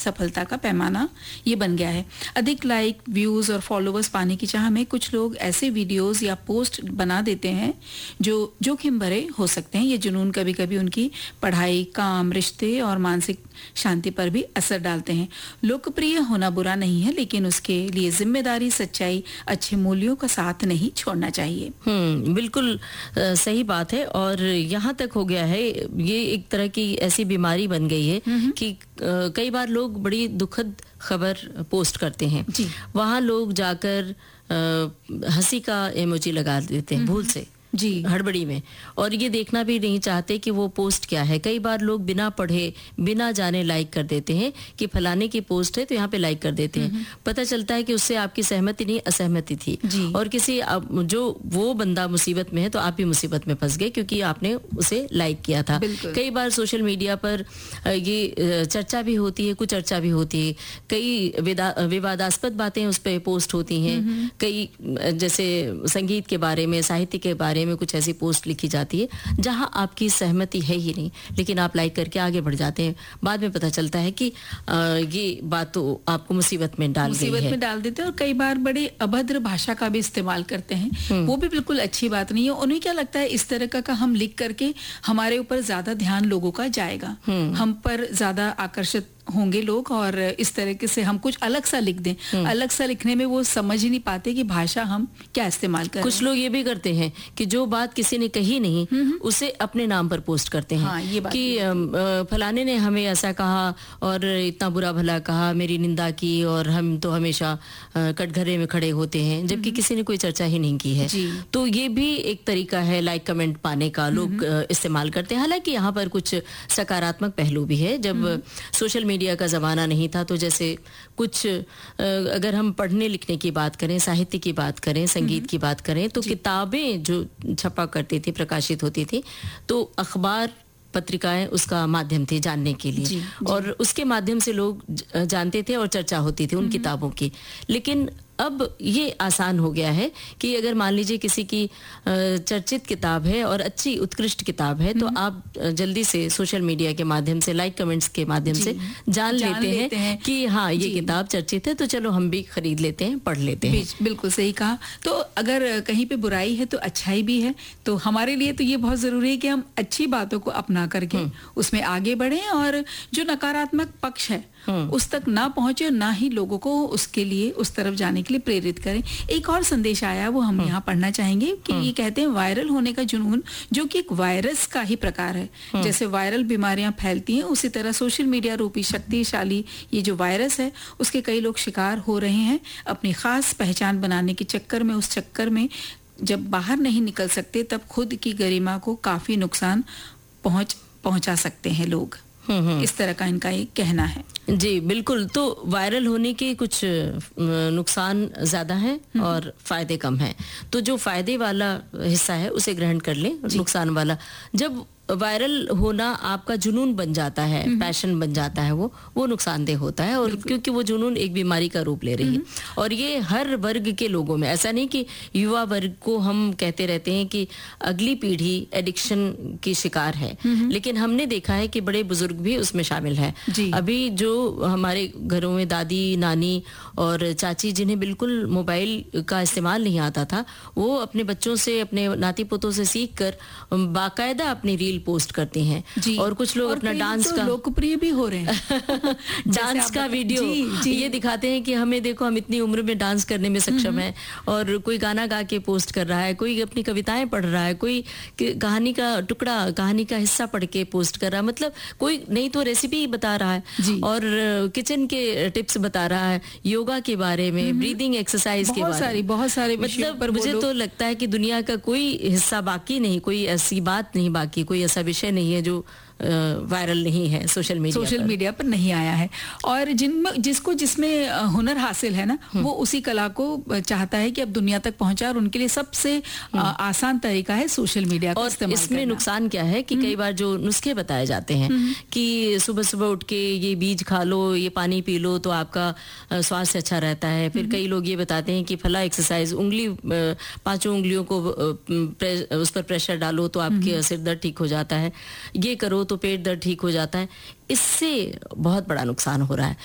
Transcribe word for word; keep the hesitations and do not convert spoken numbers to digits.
सफलता का पैमाना ये बन गया है। अधिक लाइक, व्यूज और फॉलोअर्स पाने की चाह में कुछ लोग ऐसे वीडियोस या पोस्ट बना देते हैं जो जोखिम भरे हो सकते हैं। ये जुनून कभी कभी उनकी पढ़ाई, काम, रिश्ते और मानसिक शांति पर भी असर डालते हैं। लोकप्रिय होना बुरा नहीं है, लेकिन उसके लिए जिम्मेदारी, सच्चाई, अच्छे मूल्यों का साथ नहीं छोड़ना चाहिए। हम्म बिल्कुल आ, सही बात है। और यहाँ तक हो गया है, ये एक तरह की ऐसी बीमारी बन गई है कि आ, कई बार लोग बड़ी दुखद खबर पोस्ट करते हैं, वहाँ लोग जाकर हंसी का इमोजी लगा देते हैं भूल से, जी, हड़बड़ी में, और ये देखना भी नहीं चाहते कि वो पोस्ट क्या है। कई बार लोग बिना पढ़े, बिना जाने लाइक कर देते हैं कि फलाने की पोस्ट है तो यहाँ पे लाइक कर देते हैं। पता चलता है कि उससे आपकी सहमति नहीं, असहमति थी, और किसी जो वो बंदा मुसीबत में है तो आप भी मुसीबत में फंस गए क्योंकि आपने उसे लाइक किया था। कई बार सोशल मीडिया पर ये चर्चा भी होती है, कुछ चर्चा भी होती है, कई विवादास्पद बातें उस पर पोस्ट होती हैं, कई जैसे संगीत के बारे में, साहित्य के बारे में कुछ ऐसी पोस्ट लिखी जाती है जहां आपकी सहमति है ही नहीं, लेकिन आप लाइक करके आगे बढ़ जाते हैं। बाद में पता चलता है कि आ, ये बात तो आपको मुसीबत में डाल मुसीबत में डाल देते हैं। और कई बार बड़े अभद्र भाषा का भी इस्तेमाल करते हैं, वो भी बिल्कुल अच्छी बात नहीं है। उन्हें क्या लगता है इस तरह का, का हम लिख करके हमारे ऊपर ज्यादा ध्यान लोगों का जाएगा, हम पर ज्यादा आकर्षित होंगे लोग, और इस तरीके से हम कुछ अलग सा लिख दें। अलग सा लिखने में वो समझ ही नहीं पाते कि भाषा हम क्या इस्तेमाल कर रहे हैं। कुछ लोग ये भी करते हैं कि जो बात किसी ने कही नहीं उसे अपने नाम पर पोस्ट करते हैं। हाँ, ये बात कि फलाने ने हमें ऐसा कहा और इतना बुरा भला कहा, मेरी निंदा की, और हम तो हमेशा कटघरे में खड़े होते हैं, जबकि किसी ने कोई चर्चा ही नहीं की है। तो ये भी एक तरीका है लाइक कमेंट पाने का, लोग इस्तेमाल करते हैं। हालांकि यहाँ पर कुछ सकारात्मक पहलू भी है। जब सोशल मीडिया का जमाना नहीं था तो जैसे कुछ अगर हम पढ़ने लिखने की बात करें, साहित्य की बात करें, संगीत की बात करें, तो किताबें जो छपा करती थी, प्रकाशित होती थी, तो अखबार, पत्रिकाएं उसका माध्यम थे जानने के लिए, जी, जी। और उसके माध्यम से लोग जानते थे और चर्चा होती थी उन किताबों की। लेकिन अब ये आसान हो गया है कि अगर मान लीजिए किसी की चर्चित किताब है और अच्छी उत्कृष्ट किताब है तो आप जल्दी से सोशल मीडिया के माध्यम से, लाइक कमेंट्स के माध्यम से जान, जान लेते, लेते हैं, हैं कि हाँ ये किताब चर्चित है, तो चलो हम भी खरीद लेते हैं, पढ़ लेते हैं। बिल्कुल सही कहा। तो अगर कहीं पे बुराई है तो अच्छाई भी है, तो हमारे लिए तो ये बहुत जरूरी है कि हम अच्छी बातों को अपना करके उसमें आगे बढ़े, और जो नकारात्मक पक्ष है उस तक ना पहुंचे, ना ही लोगों को उसके लिए, उस तरफ जाने के लिए प्रेरित करें। एक और संदेश आया, वो हम यहाँ पढ़ना चाहेंगे कि ये कहते हैं वायरल होने का जुनून, जो कि एक वायरस का ही प्रकार है। जैसे वायरल बीमारियां फैलती हैं, उसी तरह सोशल मीडिया रूपी शक्तिशाली ये जो वायरस है उसके कई लोग शिकार हो रहे हैं। अपनी खास पहचान बनाने के चक्कर में, उस चक्कर में जब बाहर नहीं निकल सकते तब खुद की गरिमा को काफी नुकसान पहुंच पहुंचा सकते हैं लोग। इस तरह का इनका एक कहना है। जी बिल्कुल। तो वायरल होने के कुछ नुकसान ज्यादा हैं और फायदे कम हैं। तो जो फायदे वाला हिस्सा है उसे ग्रहण कर लें। नुकसान वाला, जब वायरल होना आपका जुनून बन जाता है, पैशन बन जाता है, वो वो नुकसानदेह होता है। और क्योंकि वो जुनून एक बीमारी का रूप ले रही है, और ये हर वर्ग के लोगों में, ऐसा नहीं कि युवा वर्ग को हम कहते रहते हैं कि अगली पीढ़ी एडिक्शन की शिकार है, लेकिन हमने देखा है कि बड़े बुजुर्ग भी उसमें शामिल है। अभी जो हमारे घरों में दादी, नानी और चाची जिन्हें बिल्कुल मोबाइल का इस्तेमाल नहीं आता था, वो अपने बच्चों से, अपने नाती पोतों से सीख कर बाकायदा अपनी रील पोस्ट करते हैं। और कुछ लोग अपना डांस का, लोकप्रिय भी हो रहे हैं डांस का वीडियो जी, जी। ये दिखाते हैं कि हमें देखो, हम इतनी उम्र में डांस करने में सक्षम है। और कोई गाना गा के पोस्ट कर रहा है, कोई अपनी कविताएं पढ़ रहा है, कोई कहानी का टुकड़ा, कहानी का हिस्सा पढ़ के पोस्ट कर रहा है, मतलब कोई नहीं तो रेसिपी बता रहा है और किचन के टिप्स बता रहा है, योगा के बारे में, ब्रीदिंग एक्सरसाइज के बारे में, बहुत सारे मतलब मुझे तो लगता है कि दुनिया का कोई हिस्सा बाकी नहीं, कोई ऐसी बात नहीं बाकी, कोई ऐसा विषय नहीं है जो वायरल नहीं है सोशल मीडिया सोशल पर। मीडिया पर नहीं आया है। और जिनमें जिसको जिसमें हुनर हासिल है ना, वो उसी कला को चाहता है कि अब दुनिया तक पहुंचा, और उनके लिए सबसे आसान तरीका है सोशल मीडिया का इस्तेमाल करना। इसमें नुकसान क्या है कि कई बार जो नुस्खे बताए जाते हैं कि सुबह सुबह उठ के ये बीज खा लो, ये पानी पी लो तो आपका स्वास्थ्य अच्छा रहता है। फिर कई लोग ये बताते हैं कि फला एक्सरसाइज, उंगली पांचों उंगलियों को उस पर प्रेशर डालो तो आपके सिर दर्द ठीक हो जाता है, ये करो तो पेट दर्द ठीक हो जाता है। इससे बहुत बड़ा नुकसान हो रहा है।